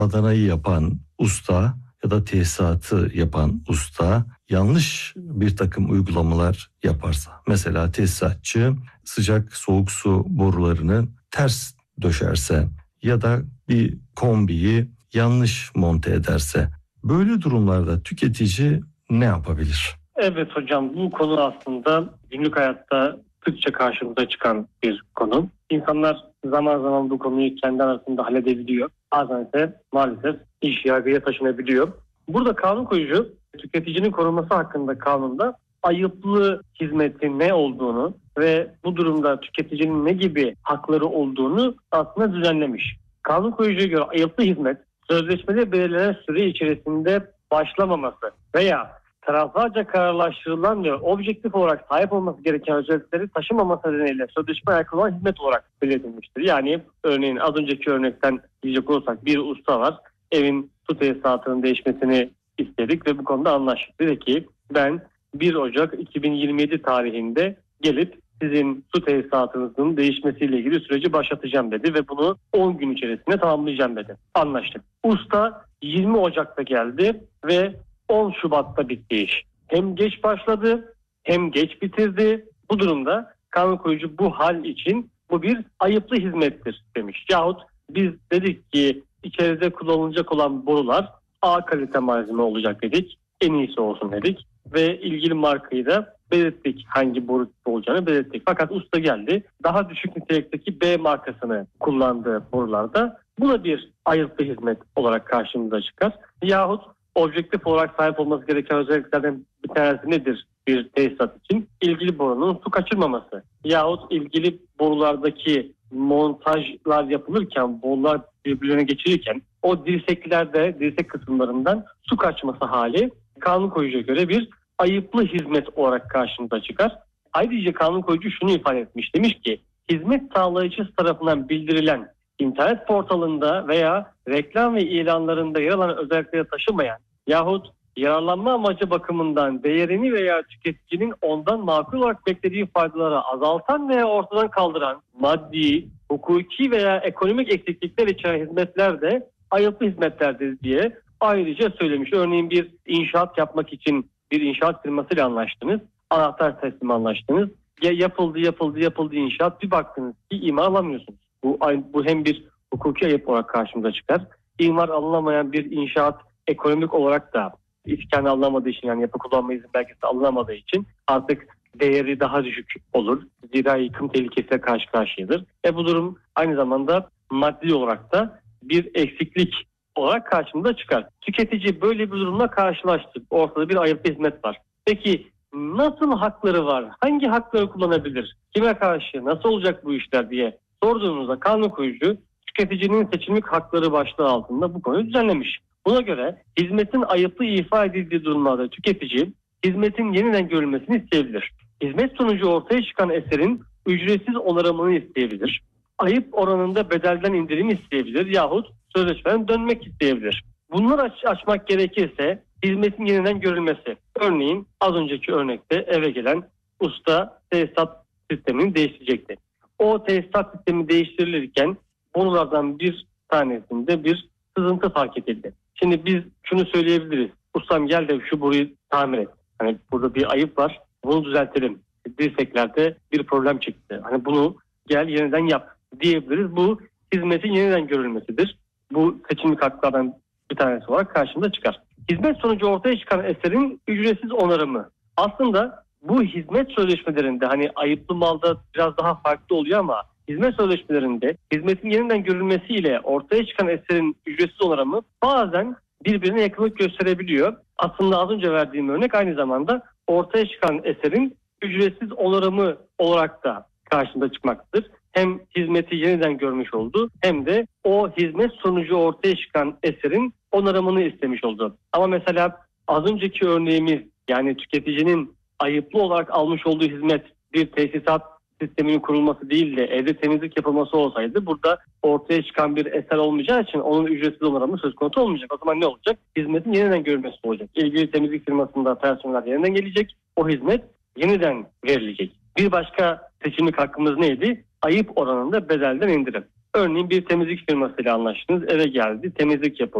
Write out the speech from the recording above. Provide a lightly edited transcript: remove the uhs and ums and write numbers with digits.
badanayı yapan usta ya da tesisatı yapan usta yanlış bir takım uygulamalar yaparsa, mesela tesisatçı sıcak soğuk su borularını ters döşerse ya da bir kombiyi yanlış monte ederse, böyle durumlarda tüketici ne yapabilir? Evet hocam, bu konu aslında günlük hayatta sıkça karşımıza çıkan bir konu. İnsanlar zaman zaman bu konuyu kendi arasında halledebiliyor. Bazen ise maalesef iş yargıya taşınabiliyor. Burada kanun koyucu tüketicinin korunması hakkında kanunda ayıplı hizmetin ne olduğunu ve bu durumda tüketicinin ne gibi hakları olduğunu aslında düzenlemiş. Kanun koyucuya göre ayıplı hizmet sözleşmede belirlenen süre içerisinde başlamaması veya taraflarca kararlaştırılan ve objektif olarak sahip olması gereken özellikleri taşımaması nedeniyle sözleşme aykırı olan hizmet olarak belirtilmiştir. Yani örneğin az önceki örnekten diyecek olursak, bir usta var, evin su tesisatının değişmesini istedik ve bu konuda anlaştık. Dedi ki ben 1 Ocak 2027 tarihinde gelip sizin su tesisatınızın değişmesiyle ilgili süreci başlatacağım dedi ve bunu 10 gün içerisinde tamamlayacağım dedi. Anlaştık. Usta 20 Ocak'ta geldi ve 10 Şubat'ta bitti iş. Hem geç başladı hem geç bitirdi. Bu durumda kanun koyucu bu hal için bu bir ayıplı hizmettir demiş. Yahut biz dedik ki içeride kullanılacak olan borular A kalite malzeme olacak dedik. En iyisi olsun dedik ve ilgili markayı da belirttik, hangi boru olacağını belirttik. Fakat usta geldi, daha düşük nitelikteki B markasını kullandığı borularda, bu da bir ayıplı hizmet olarak karşımıza çıkar. Yahut objektif olarak sahip olması gereken özelliklerden bir tanesi nedir bir tesisat için? İlgili borunun su kaçırmaması. Yahut ilgili borulardaki montajlar yapılırken, borular birbirlerine geçirirken o dirsek kısımlarından su kaçması hali kanun koyucuya göre bir ayıplı hizmet olarak karşımıza çıkar. Ayrıca kanun koyucu şunu ifade etmiş. Demiş ki hizmet sağlayıcısı tarafından bildirilen internet portalında veya reklam ve ilanlarında yer alan özellikleri taşımayan yahut yararlanma amacı bakımından değerini veya tüketicinin ondan makul olarak beklediği faydaları azaltan veya ortadan kaldıran maddi, hukuki veya ekonomik eksiklikler içeren hizmetler de ayıplı hizmetlerdir diye ayrıca söylemiş. Örneğin bir inşaat yapmak için bir inşaat firmasıyla anlaştınız, anahtar teslim anlaştınız. Yapıldı inşaat, bir baktınız ki imar alamıyorsunuz. Bu hem bir hukuki ayıp olarak karşımıza çıkar. İmar alınamayan bir inşaat ekonomik olarak da iskan alınamadığı için, yani yapı kullanma izin belgesi alınamadığı için artık değeri daha düşük olur. Zira yıkım tehlikesiyle karşı karşıyadır. Bu durum aynı zamanda maddi olarak da bir eksiklik olarak karşımıza çıkar. Tüketici böyle bir durumla karşılaştı. Ortada bir ayıplı hizmet var. Peki nasıl hakları var? Hangi hakları kullanabilir? Kime karşı? Nasıl olacak bu işler diye sorduğunuzda kanun koyucu tüketicinin seçimlik hakları başlığı altında bu konuyu düzenlemiş. Buna göre hizmetin ayıplı ifa edildiği durumlarda tüketici hizmetin yeniden görülmesini isteyebilir. Hizmet sonucu ortaya çıkan eserin ücretsiz onarımını isteyebilir. Ayıp oranında bedelden indirim isteyebilir yahut sözleşmeden dönmek isteyebilir. Bunları açmak gerekirse hizmetin yeniden görülmesi. Örneğin az önceki örnekte eve gelen usta tesisat sistemini değiştirecekti. O tesisat sistemi değiştirilirken borulardan bir tanesinde bir sızıntı fark edildi. Şimdi biz şunu söyleyebiliriz. Ustam gel de şu boruyu tamir et. Hani burada bir ayıp var. Bunu düzeltelim. Dirseklerde bir problem çıktı. Hani bunu gel yeniden yap diyebiliriz. Bu hizmetin yeniden görülmesidir. Bu seçimlik haklardan bir tanesi olarak karşımıza çıkar. Hizmet sonucu ortaya çıkan eserin ücretsiz onarımı. Aslında bu hizmet sözleşmelerinde hani ayıplı malda biraz daha farklı oluyor ama hizmet sözleşmelerinde hizmetin yeniden görülmesiyle ortaya çıkan eserin ücretsiz onarımı bazen birbirine yakınlık gösterebiliyor. Aslında az önce verdiğim örnek aynı zamanda ortaya çıkan eserin ücretsiz onarımı olarak da karşımıza çıkmaktadır. Hem hizmeti yeniden görmüş oldu hem de o hizmet sonucu ortaya çıkan eserin onarımını istemiş oldu. Ama mesela az önceki örneğimiz, yani tüketicinin ayıplı olarak almış olduğu hizmet bir tesisat sisteminin kurulması değil de evde temizlik yapılması olsaydı burada ortaya çıkan bir eser olmayacağı için onun ücretsiz onarımı söz konusu olmayacak. O zaman ne olacak? Hizmetin yeniden görülmesi olacak. İlgili temizlik firmasında personel yeniden gelecek. O hizmet yeniden verilecek. Bir başka seçimlik hakkımız neydi? Ayıp oranında bedelden indirim. Örneğin bir temizlik firmasıyla anlaştınız, eve geldi, temizlik yapıldı.